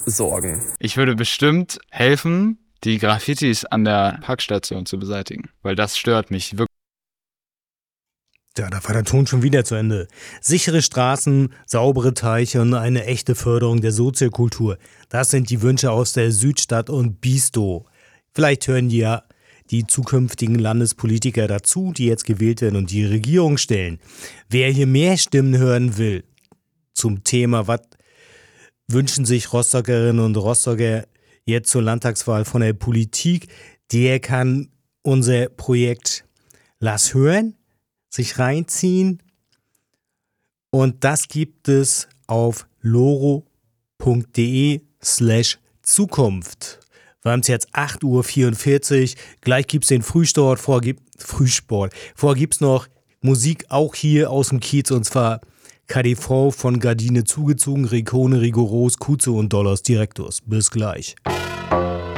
sorgen? Ich würde bestimmt helfen, die Graffitis an der Parkstation zu beseitigen, weil das stört mich wirklich. Ja, da war der Ton schon wieder zu Ende. Sichere Straßen, saubere Teiche und eine echte Förderung der Soziokultur. Das sind die Wünsche aus der Südstadt und Bisto. Vielleicht hören ja die zukünftigen Landespolitiker dazu, die jetzt gewählt werden und die Regierung stellen. Wer hier mehr Stimmen hören will zum Thema, was wünschen sich Rostockerinnen und Rostocker jetzt zur Landtagswahl von der Politik, der kann unser Projekt Lass hören sich reinziehen, und das gibt es auf loro.de/Zukunft. Wir haben es jetzt 8:44 Uhr, gleich gibt es den Frühsport, vorher gibt es noch Musik auch hier aus dem Kiez, und zwar KDV von Gardine zugezogen, Ricone, Rigoros, Kuze und Dollars Directus. Bis gleich.